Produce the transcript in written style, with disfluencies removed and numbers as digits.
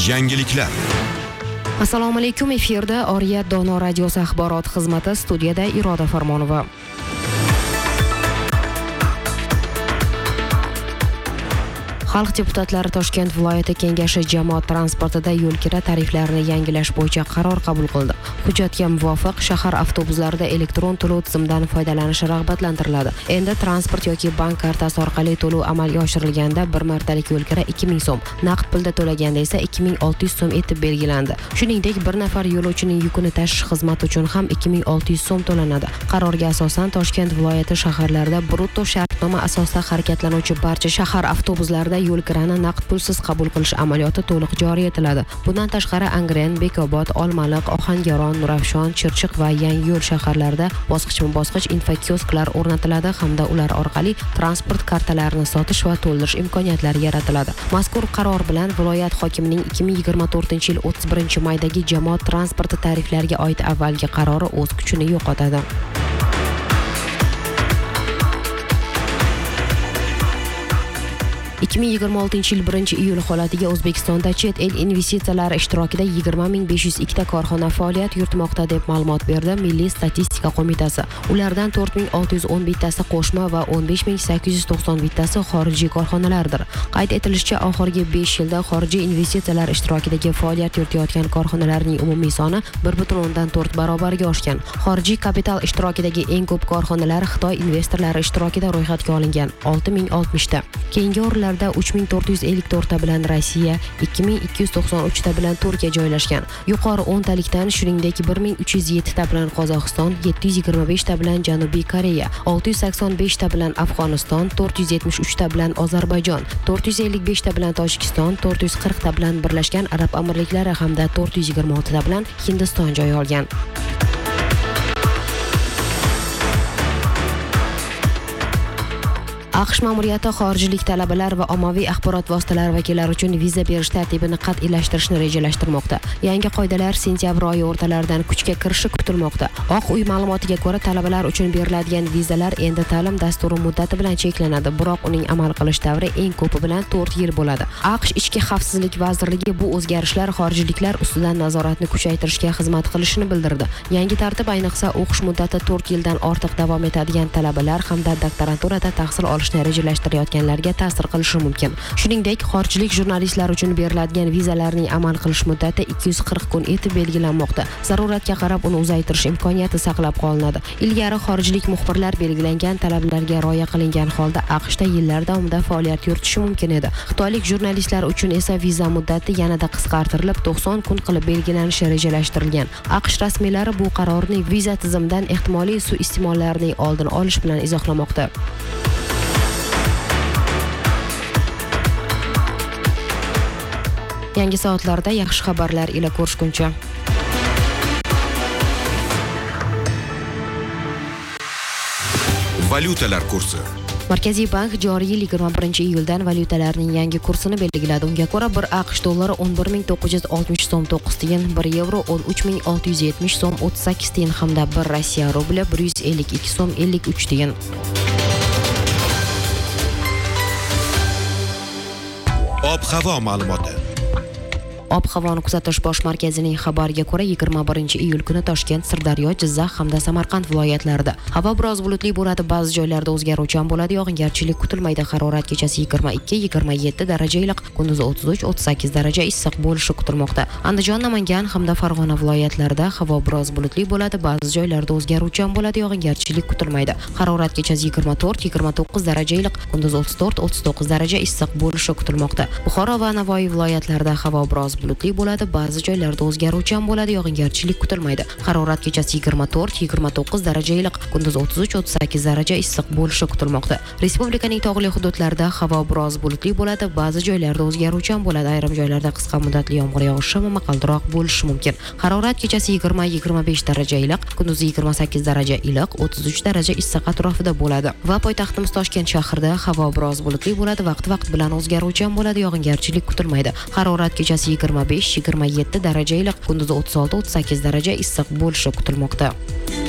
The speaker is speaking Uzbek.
Yangiliklar. Assalomu alaykum, efirda Oriyat Dono radiosi axborot xizmati, studiyada Iroda Farmonova. Xalq deputatlari Toshkent viloyati kengashi jamoat transportida yo'l kira tariflarini yangilash bo'yicha qaror qabul qildi. Hujjatga muvofiq shahar avtobuslarida elektron to'lov tizimidan foydalanish rag'batlantiriladi. Endi transport yoki bank kartasi orqali to'lov amalga oshirilganda bir martalik yo'l kira 2000 so'm, naqd pulda to'laganda esa 2600 so'm etib belgilandi. Shuningdek, bir nafar yo'lovchining yukini tashish xizmati uchun ham 2600 so'm to'lanadi. Qarorga asosan Toshkent viloyati shaharlarida brutto shartnoma asosida harakatlanuvchi barcha shahar avtobuslarida yo'l kirani naqd pulsiz qabul qilish amaliyoti to'liq joriy etiladi. Bundan tashqari Angren, Bekobod, Olmaliq, Ohangaron, Nurafshon, Chirchiq va Yangiyo'l shaharlarida bosqichma-bosqich infokiosklar o'rnatiladi hamda ular orqali transport kartalarini sotish va to'ldirish imkoniyatlari yaratiladi. Mazkur qaror bilan viloyat hokimining 2024-yil 31-maydagi jamoat transporti tariflariga oid avvalgi qarori o'z kuchini yo'qotadi. 2026-yil 1-iyul holatiga O'zbekistonda chet el investitsiyalari ishtirokida 20502 ta korxona faoliyat yuritmoqda deb ma'lumot berdi Milliy statistika qo'mitasi. Ulardan 4611 tasi qo'shma va 15891 tasi xorijiy korxonalardir. Qayd etilishicha, oxirgi 5 yilda xorijiy investitsiyalar ishtirokidagi faoliyat yuritayotgan korxonalarning umumiy soni 1.4 barobarga oshgan. Xorijiy kapital ishtirokidagi eng ko'p korxonalar Xitoy investorlari ishtirokida ro'yxatga olingan 6060 ta. Keyingi o'rinlarda 3454 ta bilan Rossiya, 2293 ta bilan Turkiya joylashgan. Yuqori 10 talikdan shuningdek 1307 ta bilan Qozog'iston, 725 ta bilan Janubiy Koreya, 685 ta bilan Afg'oniston, 473 ta bilan Ozarbayjon, 455 ta bilan Tojikiston, 440 ta bilan Birlashgan Arab Amirliklari hamda 426 ta bilan Hindiston joy olgan. AQSh ma'muriyati xorijlik talabalar va ommaviy axborot vositalari vakillari uchun viza berish tartibini qat'iylashtirishni rejalashtirmoqda. Yangi qoidalar sentyabr oyi o'rtalaridan kuchga kirishi kutilmoqda. Oq uy ma'lumotiga ko'ra, talabalar uchun beriladigan vizalar endi ta'lim dasturi muddati bilan cheklanadi, biroq uning amal qilish davri eng ko'pi bilan 4 yil bo'ladi. AQSh Ichki xavfsizlik vazirligi bu o'zgarishlar xorijliklar ustidan nazoratni kuchaytirishga xizmat qilishini bildirdi. Yangi tartib ayniqsa o'qish muddati 4 yildan ortiq davom etadigan talabalar hamda doktoranturada tahsil olish rejalashtirayotganlarga ta'sir qilishi mumkin. Shuningdek, xorijlik jurnalistlar uchun beriladigan vizalarning amal qilish muddati 240 kun etib belgilanmoqda. Zaruratga qarab uni uzaytirish imkoniyati saqlab qolinadi. Ilgari xorijlik muxbirlar belgilangan talablarga rioya qilingan holda AQShda yillar davomida faoliyat yuritishi mumkin edi. Xitoylik jurnalistlar uchun esa viza muddati yanada qisqartirilib 90 kun qilib belgilanishi rejalashtirilgan. AQSh rasmiylari bu qarorning viza tizimidan ehtimoliy suiiste'mollarning oldini olish bilan izohlamoqda. Yangi soatlarda yaxshi xabarlar ila ko'rishguncha. Valyutalar kursi. Markaziy bank joriy yil 21-iyuldan valyutalarning yangi kursini belgiladi. Unga ko'ra 1 AQSh dollari 11960 so'm 9 tiyin, 1 yevro 13670 so'm 38 tiyin hamda 1 Rossiya rubli 152 so'm 53 tiyin. Ob-havo ma'lumoti. Ob-havoni kuzatish bosh markazining xabariga ko'ra 21-iyul kuni Toshkent, Sirdaryo, Jizzax hamda Samarqand viloyatlarida havo biroz bulutli bo'ladi, ba'zi joylarda o'zgaruvchan bo'ladi, yog'ingarchilik kutilmaydi. Harorat kechasi 22-27 daraja iliq, kunduzi 33-38 daraja issiq bo'lishi kutilmoqda. Andijon, Namangan hamda Farg'ona viloyatlarida havo biroz bulutli bo'ladi, ba'zi joylarda o'zgaruvchan bo'ladi, yog'ingarchilik kutilmaydi. Harorat kechasi 24-29 daraja iliq, kunduzi 34-39 daraja issiq bo'lishi kutilmoqda. Buxoro va Navoiy viloyatlarida havo biroz bulutli bo'ladi, ba'zi joylarda o'zgaruvchan bo'ladi, yog'ingarchilik kutilmaydi. Harorat kechasi 24-29 daraja iliq, kunduz 33-38 daraja issiq bo'lishi kutilmoqda. Respublikaning tog'li hududlarida havo biroz bulutli bo'ladi, ba'zi joylarda o'zgaruvchan bo'ladi, ayrim joylarda qisqa muddatli yomg'ir yog'ishi momaqaldiroq bo'lishi mumkin. Harorat kechasi 20-25 daraja iliq, kunduz 28 daraja iliq, 33 daraja issiq atrofida bo'ladi. Va poytaxtimiz Toshkent shahrida havo biroz bulutli bo'ladi, vaqt bilan o'zgaruvchan bo'ladi, yog'ingarchilik kutilmaydi. Harorat kechasi 25-27 daraja iliq, kunduzi 36-38 daraja issiq bo'lishi kutilmoqda.